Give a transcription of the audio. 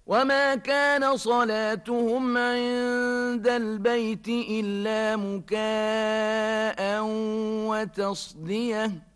وما كان صلاتهم عند البيت إلا مكاء وتصديه